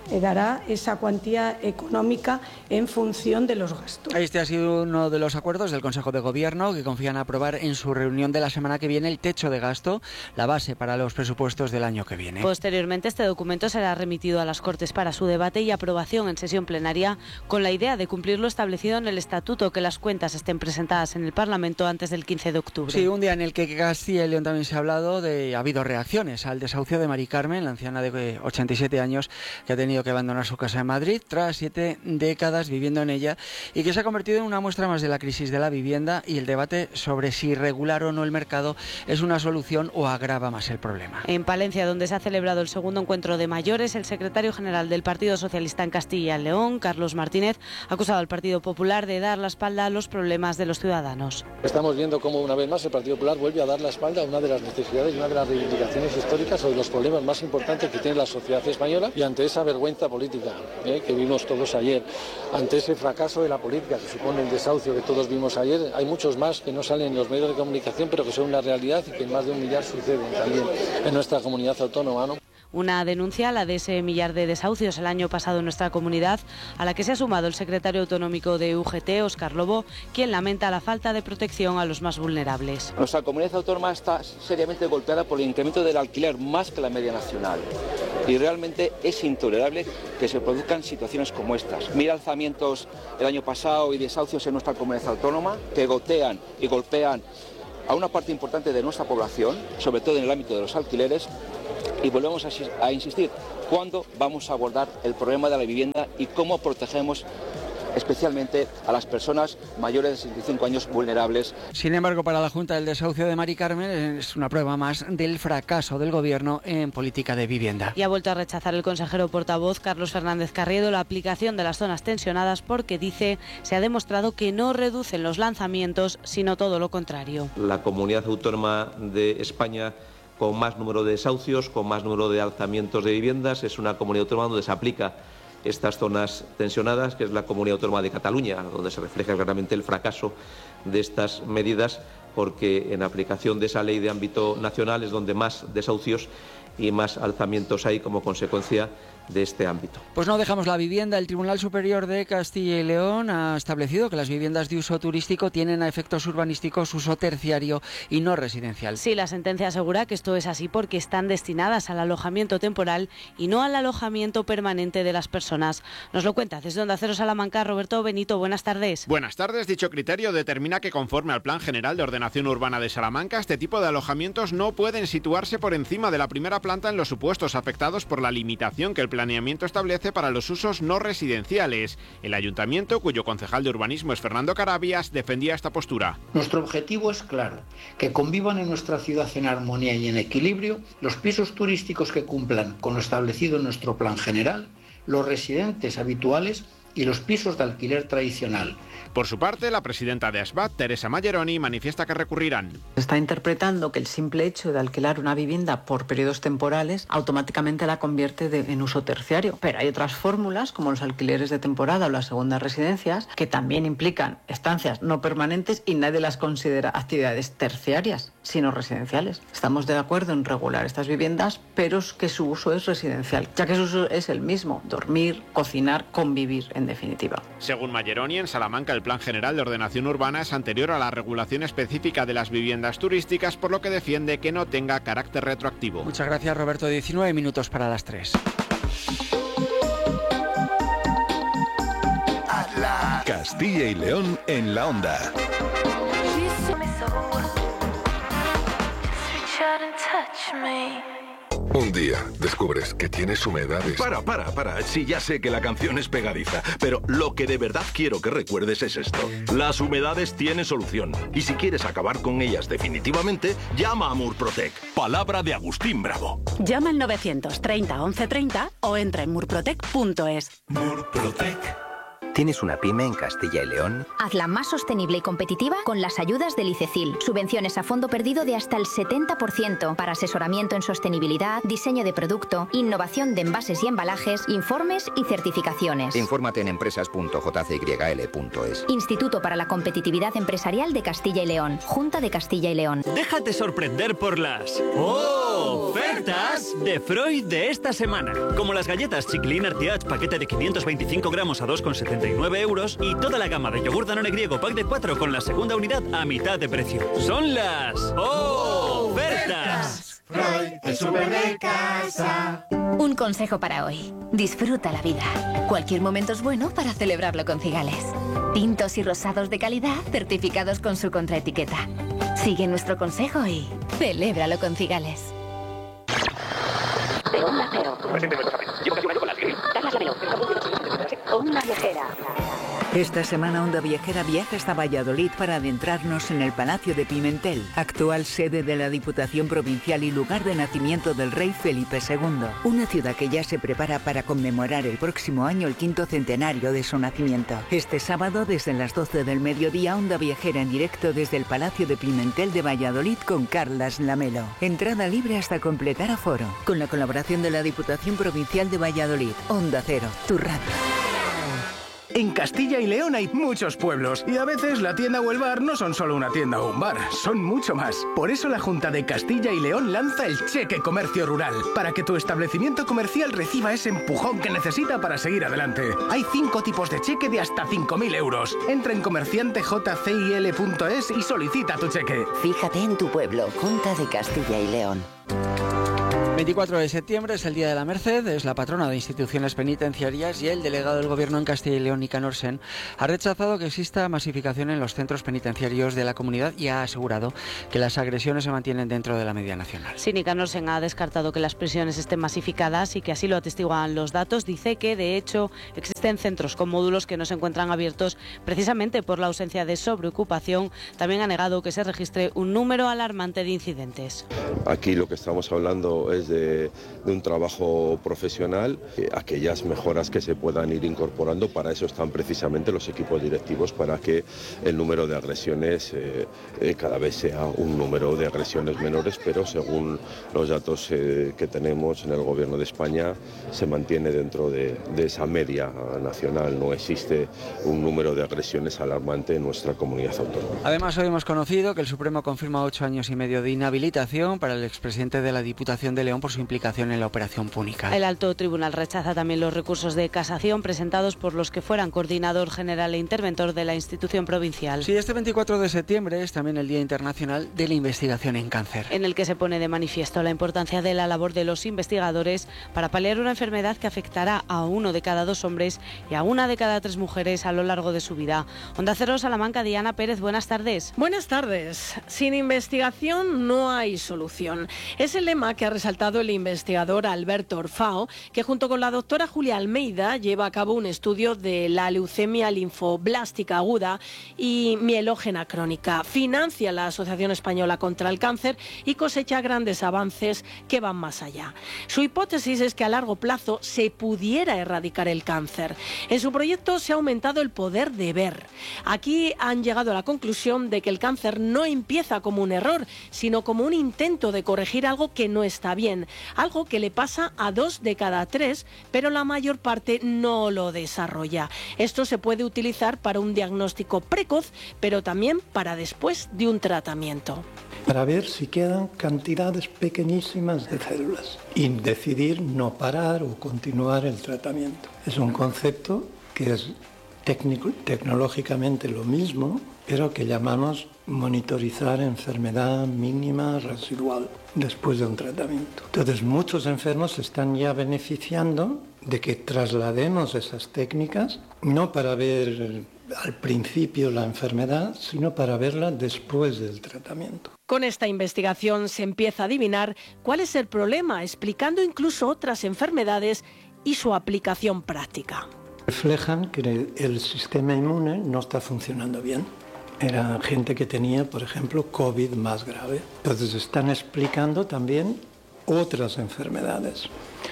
dará esa cuantía económica en función de los gastos. Este ha sido uno de los acuerdos del Consejo de Gobierno, que confían aprobar en su reunión de la semana que viene el techo de gasto, la base para los presupuestos del año que viene. Posteriormente, este documento será remitido a las Cortes para su debate y aprobación en sesión plenaria, con la idea de cumplir lo establecido en el Estatuto, que las cuentas estén presentadas en el Parlamento antes del 15 de octubre. Sí, un día en el que Castilla y León también se ha hablado ha habido reacciones al desahucio de Mari Carmen, la anciana de 87 años que ha tenido que abandonar su casa en Madrid tras 7 décadas viviendo en ella y que se ha convertido en una muestra más de la crisis de la vivienda y el debate sobre si regular o no el mercado es una solución o agrava más el problema. En Palencia, donde se ha celebrado el segundo encuentro de mayores, el secretario general del Partido Socialista en Castilla y León, Carlos Martínez, ha acusado al Partido Popular de dar la espalda a los problemas de los ciudadanos. Estamos viendo cómo una vez más el Partido Popular vuelve a dar la espalda a una de las necesidades y una de las reivindicaciones históricas sobre los problemas más importantes que tiene la sociedad española, y ante esa vergüenza política que vimos todos ayer, ante ese fracaso de la política que supone el desahucio que todos vimos ayer, hay muchos más que no salen en los medios de comunicación pero que son una realidad y que en más de 1 millar suceden también en nuestra comunidad autónoma, ¿no? Una denuncia, la de ese millar de desahucios el año pasado en nuestra comunidad, a la que se ha sumado el secretario autonómico de UGT, Óscar Lobo, quien lamenta la falta de protección a los más vulnerables. Nuestra comunidad autónoma está seriamente golpeada por el incremento del alquiler más que la media nacional. Y realmente es intolerable que se produzcan situaciones como estas. 1000 alzamientos el año pasado y desahucios en nuestra comunidad autónoma que gotean y golpean a una parte importante de nuestra población, sobre todo en el ámbito de los alquileres. Y volvemos a insistir, ¿cuándo vamos a abordar el problema de la vivienda y cómo protegemos especialmente a las personas mayores de 65 años vulnerables? Sin embargo, para la Junta, el desahucio de Mari Carmen es una prueba más del fracaso del Gobierno en política de vivienda. Y ha vuelto a rechazar el consejero portavoz Carlos Fernández Carriedo la aplicación de las zonas tensionadas porque, dice, se ha demostrado que no reducen los lanzamientos, sino todo lo contrario. La comunidad autónoma de España con más número de desahucios, con más número de alzamientos de viviendas, es una comunidad autónoma donde se aplica estas zonas tensionadas, que es la comunidad autónoma de Cataluña, donde se refleja claramente el fracaso de estas medidas, porque en aplicación de esa ley de ámbito nacional es donde más desahucios y más alzamientos hay como consecuencia de este ámbito. Pues no dejamos la vivienda. El Tribunal Superior de Castilla y León ha establecido que las viviendas de uso turístico tienen a efectos urbanísticos uso terciario y no residencial. Sí, la sentencia asegura que esto es así porque están destinadas al alojamiento temporal y no al alojamiento permanente de las personas. Nos lo cuenta desde Onda Cero Salamanca Roberto Benito. Buenas tardes. Buenas tardes. Dicho criterio determina que, conforme al Plan General de Ordenación Urbana de Salamanca, este tipo de alojamientos no pueden situarse por encima de la primera planta en los supuestos afectados por la limitación que el planeamiento establece para los usos no residenciales. El ayuntamiento, cuyo concejal de urbanismo es Fernando Carabias, defendía esta postura. Nuestro objetivo es claro, que convivan en nuestra ciudad en armonía y en equilibrio los pisos turísticos que cumplan con lo establecido en nuestro plan general, los residentes habituales y los pisos de alquiler tradicional. Por su parte, la presidenta de ASBAT, Teresa Malleroni, manifiesta que recurrirán. Está interpretando que el simple hecho de alquilar una vivienda por periodos temporales automáticamente la convierte en uso terciario. Pero hay otras fórmulas, como los alquileres de temporada o las segundas residencias, que también implican estancias no permanentes y nadie las considera actividades terciarias, sino residenciales. Estamos de acuerdo en regular estas viviendas, pero que su uso es residencial, ya que su uso es el mismo: dormir, cocinar, convivir, en definitiva. Según Malleroni, en Salamanca el Plan General de Ordenación Urbana es anterior a la regulación específica de las viviendas turísticas, por lo que defiende que no tenga carácter retroactivo. Muchas gracias, Roberto. 19 minutos para las 3. Castilla y León en la onda. Un día descubres que tienes humedades. Para. Sí, ya sé que la canción es pegadiza, pero lo que de verdad quiero que recuerdes es esto. Las humedades tienen solución. Y si quieres acabar con ellas definitivamente, llama a Murprotec. Palabra de Agustín Bravo. Llama al 930 1130 o entra en murprotec.es. Murprotec. ¿Tienes una pyme en Castilla y León? Hazla más sostenible y competitiva con las ayudas del ICECIL. Subvenciones a fondo perdido de hasta el 70% para asesoramiento en sostenibilidad, diseño de producto, innovación de envases y embalajes, informes y certificaciones. Infórmate en empresas.jcyl.es. Instituto para la Competitividad Empresarial de Castilla y León. Junta de Castilla y León. Déjate sorprender por las... ¡Oh! ¡Ofertas de Freud de esta semana! Como las galletas Chiclin Artiach paquete de 525 gramos a 2,79 euros y toda la gama de yogur Danone griego pack de 4 con la segunda unidad a mitad de precio. ¡Son las ofertas! Freud, el súper de casa. Un consejo para hoy. Disfruta la vida. Cualquier momento es bueno para celebrarlo con Cigales. Tintos y rosados de calidad certificados con su contraetiqueta. Sigue nuestro consejo y celébralo con Cigales. De Onda Cero. Llevo casi un año con la Tigre. Carlas Lamelo. Onda Viajera. Esta semana Onda Viajera viaja hasta Valladolid para adentrarnos en el Palacio de Pimentel, actual sede de la Diputación Provincial y lugar de nacimiento del rey Felipe II. Una ciudad que ya se prepara para conmemorar el próximo año el 5º centenario de su nacimiento. Este sábado, desde las 12 del mediodía, Onda Viajera en directo desde el Palacio de Pimentel de Valladolid con Carlas Lamelo. Entrada libre hasta completar aforo. Con la colaboración de la Diputación Provincial de Valladolid. Onda Cero, tu radio. En Castilla y León hay muchos pueblos y a veces la tienda o el bar no son solo una tienda o un bar, son mucho más. Por eso la Junta de Castilla y León lanza el Cheque Comercio Rural, para que tu establecimiento comercial reciba ese empujón que necesita para seguir adelante. Hay 5 tipos de cheque de hasta 5.000 euros. Entra en comerciantejcil.es y solicita tu cheque. Fíjate en tu pueblo, Junta de Castilla y León. 24 de septiembre es el Día de la Merced, es la patrona de instituciones penitenciarias y el delegado del Gobierno en Castilla y León, Nicanor Sen, ha rechazado que exista masificación en los centros penitenciarios de la comunidad y ha asegurado que las agresiones se mantienen dentro de la media nacional. Sí, Nicanor Sen ha descartado que las prisiones estén masificadas y que así lo atestiguan los datos. Dice que, de hecho, existen centros con módulos que no se encuentran abiertos precisamente por la ausencia de sobreocupación. También ha negado que se registre un número alarmante de incidentes. Aquí lo que estamos hablando es de un trabajo profesional, aquellas mejoras que se puedan ir incorporando, para eso están precisamente los equipos directivos, para que el número de agresiones cada vez sea un número de agresiones menores, pero según los datos que tenemos en el Gobierno de España se mantiene dentro de esa media nacional, no existe un número de agresiones alarmante en nuestra comunidad autónoma. Además, hoy hemos conocido que el Supremo confirma 8 años y medio de inhabilitación para el expresidente de la Diputación de León por su implicación en la Operación Púnica. El Alto Tribunal rechaza también los recursos de casación presentados por los que fueran coordinador general e interventor de la institución provincial. Sí, este 24 de septiembre es también el Día Internacional de la Investigación en Cáncer, en el que se pone de manifiesto la importancia de la labor de los investigadores para paliar una enfermedad que afectará a 1 de cada 2 hombres y a 1 de cada 3 mujeres a lo largo de su vida. Onda Cero, Salamanca, Diana Pérez, buenas tardes. Buenas tardes. Sin investigación no hay solución. Es el lema que ha resaltado el investigador Alberto Orfao, que junto con la doctora Julia Almeida lleva a cabo un estudio de la leucemia linfoblástica aguda y mielógena crónica. Financia la Asociación Española contra el Cáncer y cosecha grandes avances que van más allá. Su hipótesis es que a largo plazo se pudiera erradicar el cáncer. En su proyecto se ha aumentado el poder de ver. Aquí han llegado a la conclusión de que el cáncer no empieza como un error, sino como un intento de corregir algo que no está bien. Algo que le pasa a 2 de cada 3, pero la mayor parte no lo desarrolla. Esto se puede utilizar para un diagnóstico precoz, pero también para después de un tratamiento. Para ver si quedan cantidades pequeñísimas de células y decidir no parar o continuar el tratamiento. Es un concepto que es tecnológicamente lo mismo, pero que llamamos monitorizar enfermedad mínima residual después de un tratamiento. Entonces, muchos enfermos se están ya beneficiando de que traslademos esas técnicas, no para ver al principio la enfermedad, sino para verla después del tratamiento. Con esta investigación se empieza a adivinar cuál es el problema, explicando incluso otras enfermedades y su aplicación práctica. Reflejan que el sistema inmune no está funcionando bien. Era gente que tenía, por ejemplo, COVID más grave. Entonces están explicando también otras enfermedades.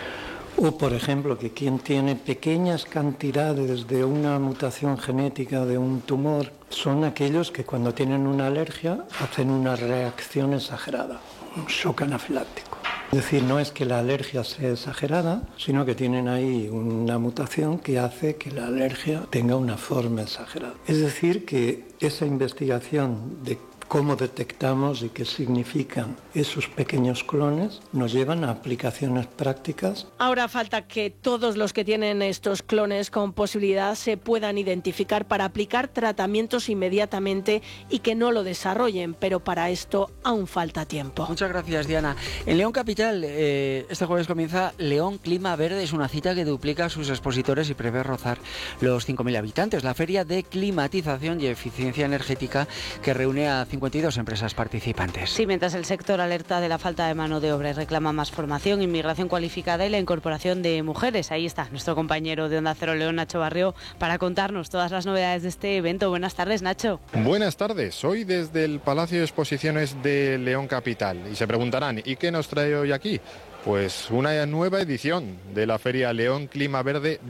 O, por ejemplo, que quien tiene pequeñas cantidades de una mutación genética de un tumor son aquellos que cuando tienen una alergia hacen una reacción exagerada, un shock anafiláctico. Es decir, no es que la alergia sea exagerada, sino que tienen ahí una mutación que hace que la alergia tenga una forma exagerada. Es decir, que esa investigación de cómo detectamos y qué significan esos pequeños clones nos llevan a aplicaciones prácticas. Ahora falta que todos los que tienen estos clones con posibilidad se puedan identificar para aplicar tratamientos inmediatamente y que no lo desarrollen, pero para esto aún falta tiempo. Muchas gracias, Diana. En León Capital, este jueves comienza León Clima Verde. Es una cita que duplica a sus expositores y prevé rozar los 5.000 habitantes. La feria de climatización y eficiencia energética que reúne a 52 empresas participantes. Sí, mientras el sector alerta de la falta de mano de obra y reclama más formación, inmigración cualificada y la incorporación de mujeres. Ahí está nuestro compañero de Onda Cero León, Nacho Barrio, para contarnos todas las novedades de este evento. Buenas tardes, Nacho. Buenas tardes. Hoy desde el Palacio de Exposiciones de León Capital. Y se preguntarán, ¿y qué nos trae hoy aquí? Pues una nueva edición de la Feria León Clima Verde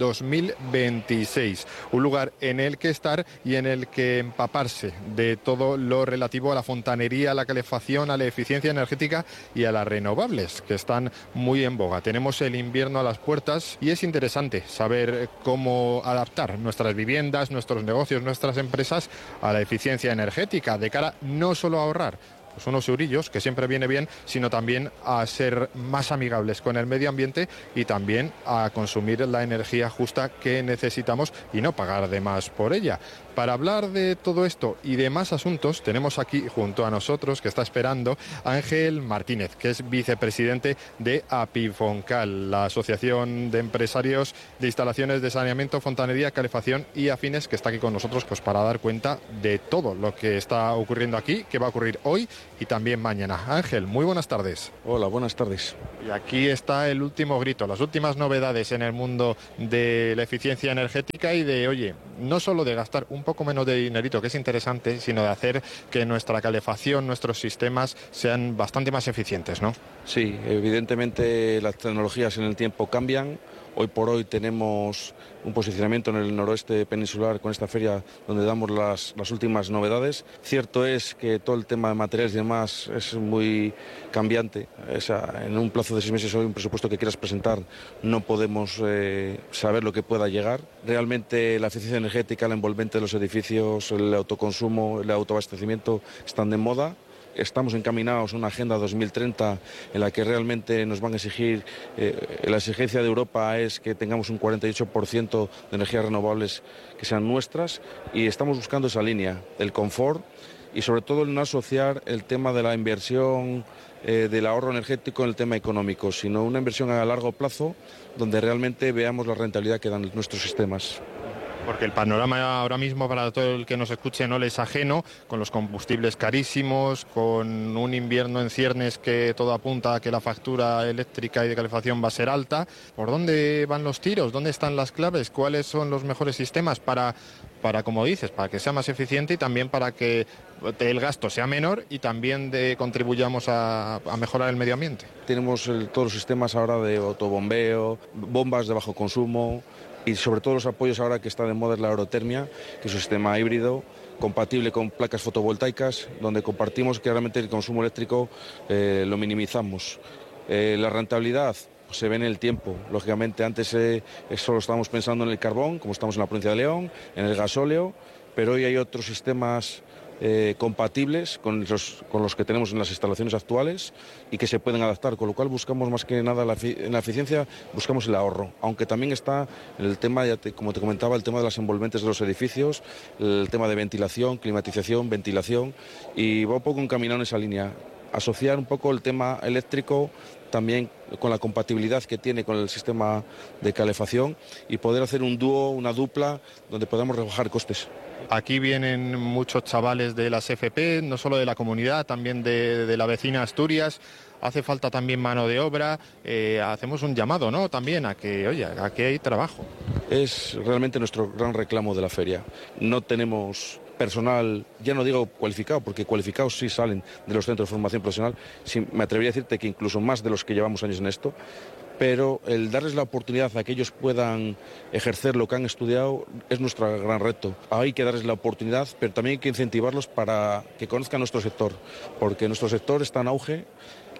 2026, un lugar en el que estar y en el que empaparse de todo lo relativo a la fontanería, a la calefacción, a la eficiencia energética y a las renovables, que están muy en boga. Tenemos el invierno a las puertas y es interesante saber cómo adaptar nuestras viviendas, nuestros negocios, nuestras empresas a la eficiencia energética, de cara no solo a ahorrar pues unos eurillos, que siempre viene bien, sino también a ser más amigables con el medio ambiente y también a consumir la energía justa que necesitamos y no pagar de más por ella. Para hablar de todo esto y de más asuntos, tenemos aquí junto a nosotros, que está esperando, Ángel Martínez, que es vicepresidente de APIFONCAL, la Asociación de Empresarios de Instalaciones de Saneamiento, Fontanería, Calefacción y Afines, que está aquí con nosotros pues para dar cuenta de todo lo que está ocurriendo aquí, que va a ocurrir hoy y también mañana. Ángel, muy buenas tardes. Hola, buenas tardes. Y aquí está el último grito, las últimas novedades en el mundo de la eficiencia energética y de, oye, no solo de gastar un poco menos de dinerito, que es interesante, sino de hacer que nuestra calefacción, nuestros sistemas sean bastante más eficientes, ¿no? Sí, evidentemente las tecnologías en el tiempo cambian. Hoy por hoy tenemos un posicionamiento en el noroeste peninsular con esta feria donde damos las últimas novedades. Cierto es que todo el tema de materiales y demás es muy cambiante. En un plazo de 6 meses hoy un presupuesto que quieras presentar no podemos saber lo que pueda llegar. Realmente la eficiencia energética, el envolvente de los edificios, el autoconsumo, el autoabastecimiento están de moda. Estamos encaminados a una Agenda 2030 en la que realmente nos van a exigir, la exigencia de Europa es que tengamos un 48% de energías renovables que sean nuestras y estamos buscando esa línea, el confort y sobre todo el no asociar el tema de la inversión del ahorro energético en el tema económico, sino una inversión a largo plazo donde realmente veamos la rentabilidad que dan nuestros sistemas. Porque el panorama ahora mismo para todo el que nos escuche no le es ajeno, con los combustibles carísimos, con un invierno en ciernes que todo apunta a que la factura eléctrica y de calefacción va a ser alta. ¿Por dónde van los tiros? ¿Dónde están las claves? ¿Cuáles son los mejores sistemas para como dices, para que sea más eficiente y también para que el gasto sea menor y también contribuyamos a mejorar el medio ambiente? Tenemos todos los sistemas ahora de autobombeo, bombas de bajo consumo y sobre todo los apoyos ahora que está de moda es la aerotermia, que es un sistema híbrido compatible con placas fotovoltaicas, donde compartimos que realmente el consumo eléctrico lo minimizamos. La rentabilidad se ve en el tiempo. Lógicamente antes solo estábamos pensando en el carbón, como estamos en la provincia de León, en el gasóleo, pero hoy hay otros sistemas compatibles con los que tenemos en las instalaciones actuales y que se pueden adaptar, con lo cual buscamos más que nada en la eficiencia, buscamos el ahorro, aunque también está el tema, como te comentaba, el tema de las envolventes de los edificios, el tema de ventilación, climatización, ventilación, y va un poco encaminado en esa línea, asociar un poco el tema eléctrico también con la compatibilidad que tiene con el sistema de calefacción y poder hacer un dúo, una dupla, donde podamos rebajar costes. Aquí vienen muchos chavales de las FP, no solo de la comunidad, también de la vecina Asturias. Hace falta también mano de obra. Hacemos un llamado, ¿no? También a que, oye, aquí hay trabajo. Es realmente nuestro gran reclamo de la feria. No tenemos personal, ya no digo cualificado, porque cualificados sí salen de los centros de formación profesional. Sí, me atrevería a decirte que incluso más de los que llevamos años en esto. Pero el darles la oportunidad a que ellos puedan ejercer lo que han estudiado es nuestro gran reto. Hay que darles la oportunidad, pero también hay que incentivarlos para que conozcan nuestro sector, porque nuestro sector está en auge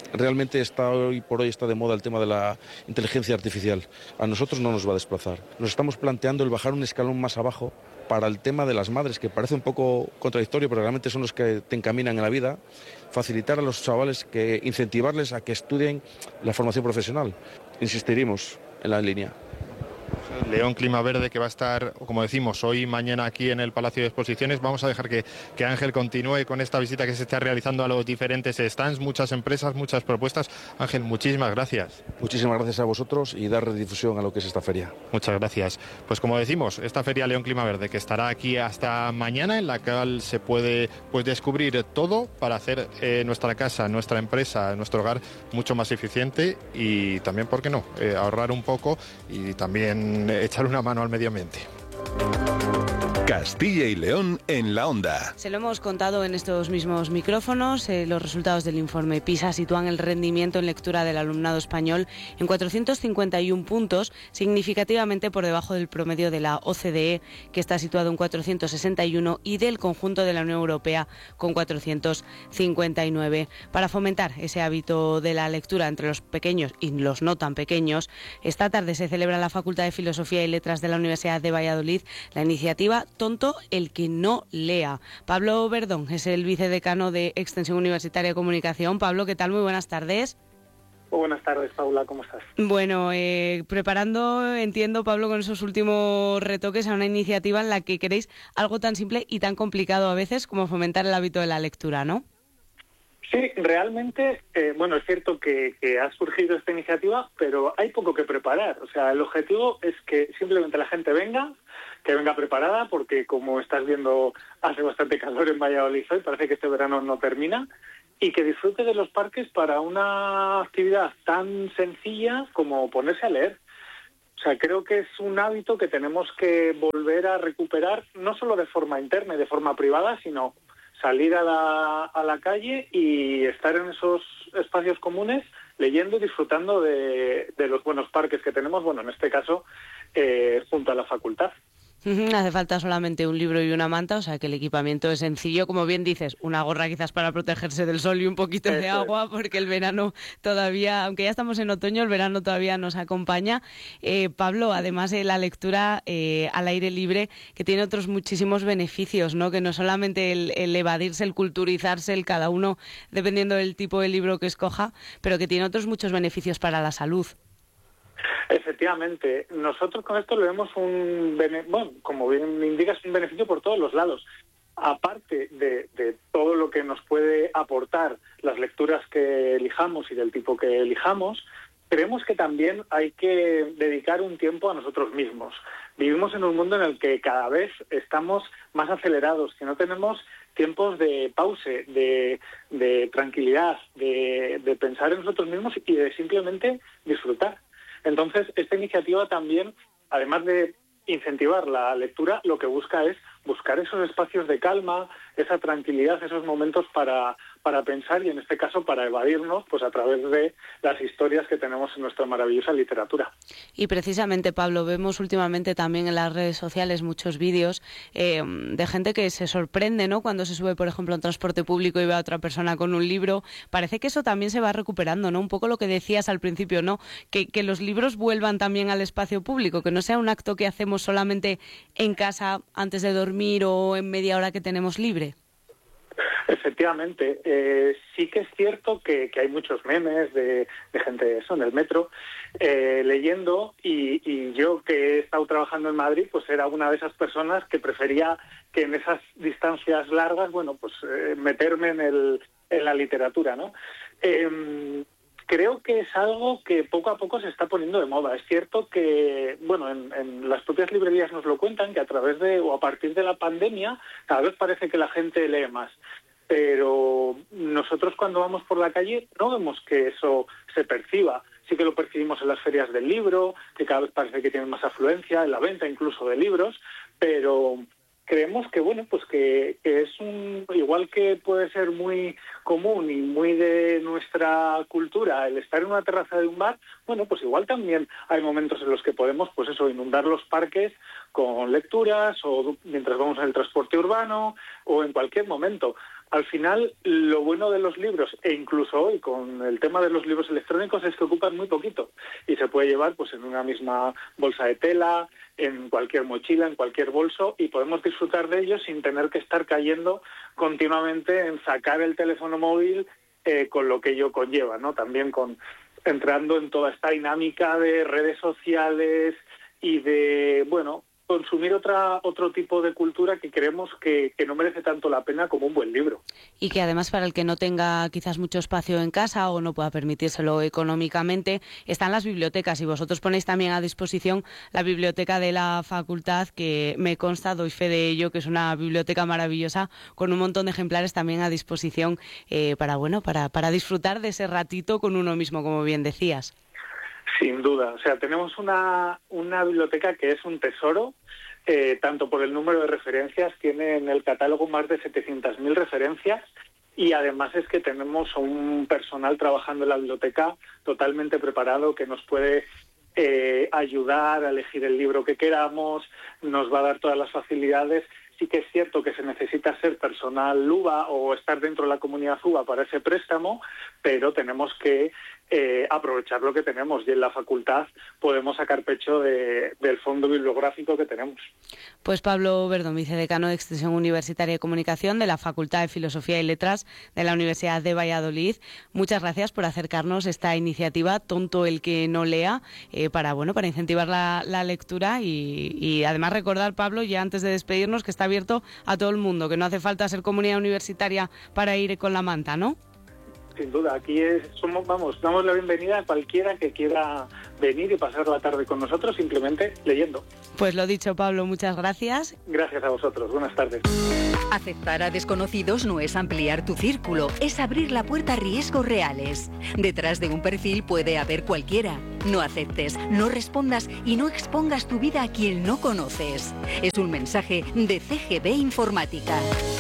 Realmente hoy por hoy está de moda el tema de la inteligencia artificial. A nosotros no nos va a desplazar. Nos estamos planteando el bajar un escalón más abajo para el tema de las madres, que parece un poco contradictorio, pero realmente son los que te encaminan en la vida. Facilitar a los chavales, incentivarles a que estudien la formación profesional. Insistiremos en la línea. León Clima Verde, que va a estar, como decimos, hoy y mañana aquí en el Palacio de Exposiciones. Vamos a dejar que Ángel continúe con esta visita que se está realizando a los diferentes stands, muchas empresas, muchas propuestas. Ángel, muchísimas gracias. Muchísimas gracias a vosotros y dar difusión a lo que es esta feria. Muchas gracias. Pues como decimos, esta feria León Clima Verde, que estará aquí hasta mañana, en la cual se puede descubrir todo para hacer nuestra casa, nuestra empresa, nuestro hogar mucho más eficiente y también, ¿por qué no?, ahorrar un poco y también echar una mano al medio ambiente. Castilla y León en la onda. Se lo hemos contado en estos mismos micrófonos. Los resultados del informe PISA sitúan el rendimiento en lectura del alumnado español en 451 puntos, significativamente por debajo del promedio de la OCDE, que está situado en 461, y del conjunto de la Unión Europea, con 459. Para fomentar ese hábito de la lectura entre los pequeños y los no tan pequeños, esta tarde se celebra en la Facultad de Filosofía y Letras de la Universidad de Valladolid la iniciativa Tonto el que no lea. Pablo Verdón es el vicedecano de Extensión Universitaria de Comunicación. Pablo, ¿qué tal? Muy buenas tardes. Muy buenas tardes, Paula, ¿cómo estás? Bueno, preparando, entiendo, Pablo, con esos últimos retoques a una iniciativa en la que queréis algo tan simple y tan complicado a veces como fomentar el hábito de la lectura, ¿no? Sí, realmente, es cierto que ha surgido esta iniciativa, pero hay poco que preparar. O sea, el objetivo es que simplemente la gente venga, que venga preparada, porque como estás viendo, hace bastante calor en Valladolid hoy, parece que este verano no termina, y que disfrute de los parques para una actividad tan sencilla como ponerse a leer. O sea, creo que es un hábito que tenemos que volver a recuperar, no solo de forma interna y de forma privada, sino salir a la calle y estar en esos espacios comunes leyendo y disfrutando de los buenos parques que tenemos, en este caso, junto a la facultad. Hace falta solamente un libro y una manta, o sea que el equipamiento es sencillo, como bien dices, una gorra quizás para protegerse del sol y un poquito de agua, porque el verano todavía, aunque ya estamos en otoño, el verano todavía nos acompaña. Pablo, además de la lectura al aire libre, que tiene otros muchísimos beneficios, ¿no? Que no solamente el evadirse, el culturizarse, el cada uno dependiendo del tipo de libro que escoja, pero que tiene otros muchos beneficios para la salud. Efectivamente, nosotros con esto le vemos como bien indicas, un beneficio por todos los lados. Aparte de todo lo que nos puede aportar las lecturas que elijamos y del tipo que elijamos, creemos que también hay que dedicar un tiempo a nosotros mismos. Vivimos en un mundo en el que cada vez estamos más acelerados, que no tenemos tiempos de pause, de tranquilidad, de pensar en nosotros mismos y de simplemente disfrutar. Entonces, esta iniciativa también, además de incentivar la lectura, lo que busca es buscar esos espacios de calma, esa tranquilidad, esos momentos para pensar y, en este caso, para evadirnos pues a través de las historias que tenemos en nuestra maravillosa literatura. Y precisamente, Pablo, vemos últimamente también en las redes sociales muchos vídeos de gente que se sorprende, ¿no?, cuando se sube, por ejemplo, a un transporte público y ve a otra persona con un libro. Parece que eso también se va recuperando, ¿no? Un poco lo que decías al principio, ¿no? Que los libros vuelvan también al espacio público, que no sea un acto que hacemos solamente en casa antes de dormir o en media hora que tenemos libre. Efectivamente, sí que es cierto que hay muchos memes de gente en el metro leyendo y yo, que he estado trabajando en Madrid, pues era una de esas personas que prefería que en esas distancias largas, meterme en la literatura, ¿no? Creo que es algo que poco a poco se está poniendo de moda. Es cierto que, en las propias librerías nos lo cuentan, que a partir de la pandemia cada vez parece que la gente lee más. Pero nosotros cuando vamos por la calle no vemos que eso se perciba. Sí que lo percibimos en las ferias del libro, que cada vez parece que tienen más afluencia, en la venta incluso de libros, pero creemos que que es igual que puede ser muy común y muy de nuestra cultura el estar en una terraza de un bar, igual también hay momentos en los que podemos inundar los parques con lecturas o mientras vamos en el transporte urbano o en cualquier momento. Al final, lo bueno de los libros, e incluso hoy con el tema de los libros electrónicos, es que ocupan muy poquito y se puede llevar pues en una misma bolsa de tela, en cualquier mochila, en cualquier bolso, y podemos disfrutar de ellos sin tener que estar cayendo continuamente en sacar el teléfono móvil con lo que ello conlleva, ¿no? También entrando en toda esta dinámica de redes sociales y de, bueno, consumir otro tipo de cultura que creemos que no merece tanto la pena como un buen libro. Y que además, para el que no tenga quizás mucho espacio en casa o no pueda permitírselo económicamente, están las bibliotecas, y vosotros ponéis también a disposición la biblioteca de la facultad, que me consta, doy fe de ello, que es una biblioteca maravillosa con un montón de ejemplares también a disposición para disfrutar de ese ratito con uno mismo, como bien decías. Sin duda, o sea, tenemos una biblioteca que es un tesoro, tanto por el número de referencias, tiene en el catálogo más de 700.000 referencias, y además es que tenemos un personal trabajando en la biblioteca totalmente preparado que nos puede ayudar a elegir el libro que queramos, nos va a dar todas las facilidades. Sí que es cierto que se necesita ser personal UBA o estar dentro de la comunidad UBA para ese préstamo, pero tenemos que aprovechar lo que tenemos, y en la facultad podemos sacar pecho del fondo bibliográfico que tenemos. Pues Pablo Verdón, vicedecano de Extensión Universitaria y Comunicación de la Facultad de Filosofía y Letras de la Universidad de Valladolid, muchas gracias por acercarnos esta iniciativa Tonto el que no lea, para incentivar la lectura y además recordar, Pablo, ya antes de despedirnos, que está abierto a todo el mundo, que no hace falta ser comunidad universitaria para ir con la manta, ¿no? Sin duda, aquí damos la bienvenida a cualquiera que quiera venir y pasar la tarde con nosotros simplemente leyendo. Pues lo dicho, Pablo, muchas gracias. Gracias a vosotros, buenas tardes. Aceptar a desconocidos no es ampliar tu círculo, es abrir la puerta a riesgos reales. Detrás de un perfil puede haber cualquiera. No aceptes, no respondas y no expongas tu vida a quien no conoces. Es un mensaje de CGB Informática.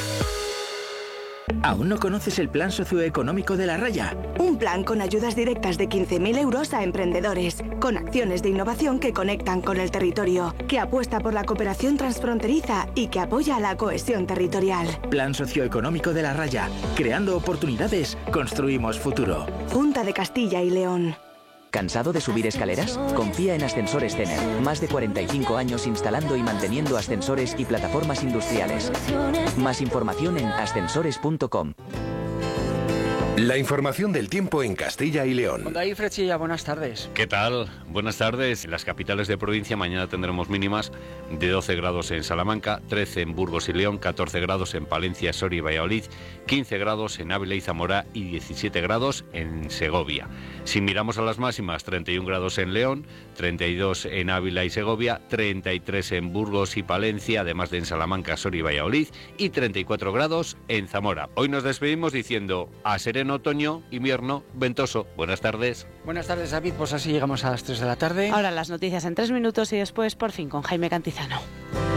¿Aún no conoces el plan socioeconómico de La Raya? Un plan con ayudas directas de 15.000 euros a emprendedores, con acciones de innovación que conectan con el territorio, que apuesta por la cooperación transfronteriza y que apoya la cohesión territorial. Plan socioeconómico de La Raya. Creando oportunidades, construimos futuro. Junta de Castilla y León. ¿Cansado de subir escaleras? Confía en Ascensores Cener. Más de 45 años instalando y manteniendo ascensores y plataformas industriales. Más información en ascensores.com. La información del tiempo en Castilla y León. Con David Frechilla, buenas tardes. ¿Qué tal? Buenas tardes. En las capitales de provincia mañana tendremos mínimas de 12 grados en Salamanca, 13 en Burgos y León, 14 grados en Palencia, Soria y Valladolid, 15 grados en Ávila y Zamora y 17 grados en Segovia. Si miramos a las máximas, 31 grados en León, 32 en Ávila y Segovia, 33 en Burgos y Palencia, además de en Salamanca, Soria y Valladolid, y 34 grados en Zamora. Hoy nos despedimos diciendo a sereno otoño, invierno, ventoso. Buenas tardes. Buenas tardes, David. Pues así llegamos a las 3 de la tarde. Ahora las noticias en 3 minutos y después, por fin, con Jaime Cantizano.